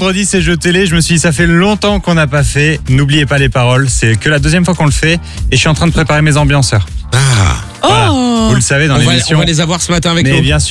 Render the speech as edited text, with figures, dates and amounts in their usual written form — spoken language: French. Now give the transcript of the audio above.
vendredi, c'est jeux télé. Je me suis dit, ça fait longtemps qu'on n'a pas fait. N'oubliez pas les paroles. C'est que la deuxième fois qu'on le fait. Et je suis en train de préparer mes ambianceurs. Ah. Voilà. Vous le savez dans l'émission. On va les avoir ce matin avec Mais nous. bien sûr.